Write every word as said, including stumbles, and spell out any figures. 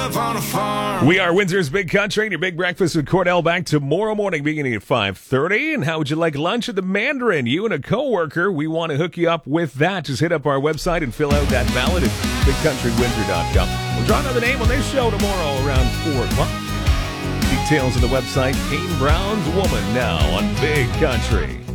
live on a farm. We are Windsor's Big Country, and your Big Breakfast with Cordell back tomorrow morning beginning at five thirty. And how would you like lunch at the Mandarin? You and a coworker, we want to hook you up with that. Just hit up our website and fill out that ballot at big country windsor dot com. We'll draw another name on this show tomorrow around four o'clock. Details on the website, Kane Brown's Woman, now on Big Country.